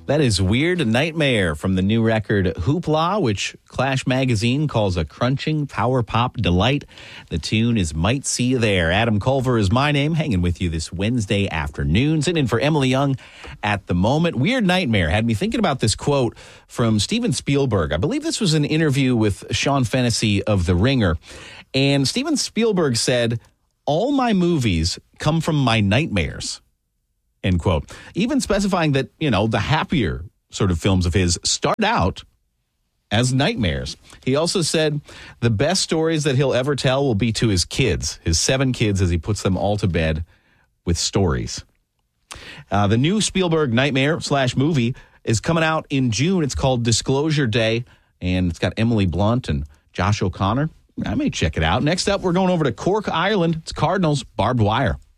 That is Weird Nightmare from the new record Hoopla, which Clash Magazine calls a crunching power pop delight. The tune is Might See You There. Adam Culver is my name, hanging with you this Wednesday afternoon, sitting in for Emily Young at the moment. Weird Nightmare had me thinking about this quote from Steven Spielberg. I believe this was an interview with Sean Fennessy of The Ringer. And Steven Spielberg said, "All my movies come from my nightmares." End quote. Even specifying that, the happier sort of films of his start out as nightmares. He also said the best stories that he'll ever tell will be to his kids, his 7 kids, as he puts them all to bed with stories. The new Spielberg nightmare/movie is coming out in June. It's called Disclosure Day, and it's got Emily Blunt and Josh O'Connor. I may check it out. Next up, we're going over to Cork, Ireland. It's Cardinals Barbed Wire.